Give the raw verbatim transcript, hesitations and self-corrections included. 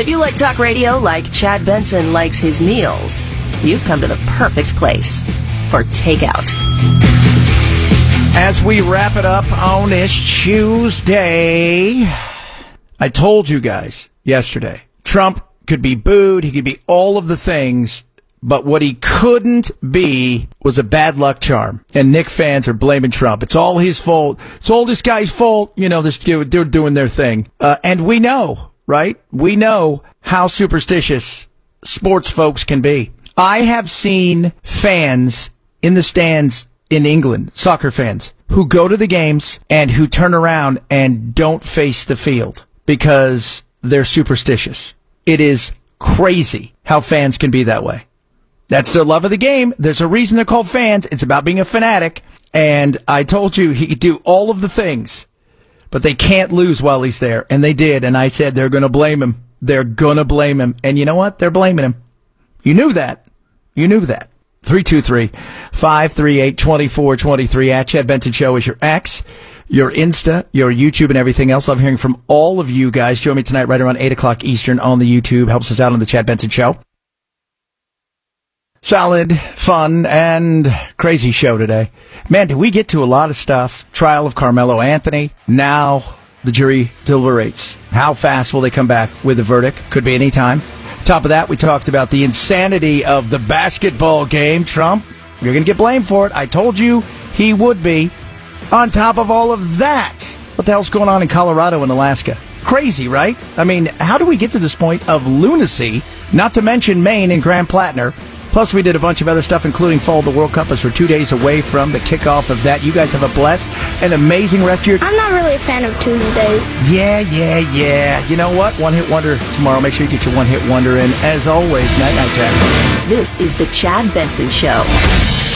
If you like talk radio like Chad Benson likes his meals, you've come to the perfect place for takeout. As we wrap it up on this Tuesday, I told you guys yesterday, Trump could be booed, he could be all of the things, but what he couldn't be was a bad luck charm. And Knick fans are blaming Trump. It's all his fault. It's all this guy's fault. You know, this, they're doing their thing. Uh, and we know, right? We know how superstitious sports folks can be. I have seen fans in the stands in England, soccer fans, who go to the games and who turn around and don't face the field because they're superstitious. It is crazy how fans can be that way. That's their love of the game. There's a reason they're called fans. It's about being a fanatic. And I told you he could do all of the things, but they can't lose while he's there. And they did. And I said they're going to blame him. They're going to blame him. And you know what? They're blaming him. You knew that. You knew that. three two three, five three eight, two four two three at Chad Benson Show is your X, your Insta, your YouTube, and everything else. Love hearing from all of you guys. Join me tonight right around eight o'clock Eastern on the YouTube. Helps us out on the Chad Benson Show. Solid, fun, and crazy show today. Man, did we get to a lot of stuff. Trial of Carmelo Anthony. Now the jury deliberates. How fast will they come back with a verdict? Could be any time. Top of that, we talked about the insanity of the basketball game. Trump, you're going to get blamed for it. I told you he would be. On top of all of that, what the hell's going on in Colorado and Alaska? Crazy, right? I mean, how do we get to this point of lunacy, not to mention Maine and Grand Platner? Plus, we did a bunch of other stuff, including Fall of the World Cup, as we're two days away from the kickoff of that. You guys have a blessed and amazing rest of your... I'm not really a fan of Tuesdays. Yeah, yeah, yeah. You know what? One-hit wonder tomorrow. Make sure you get your one-hit wonder in. As always, night-night, Jack. This is the Chad Benson Show.